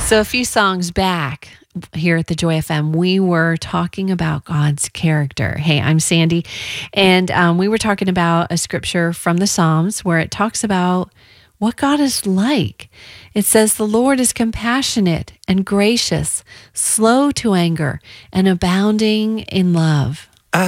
So a few songs back here at the Joy FM, we were talking about God's character. Hey, I'm Sandy, and we were talking about a scripture from the Psalms where it talks about what God is like. It says, "The Lord is compassionate and gracious, slow to anger, and abounding in love."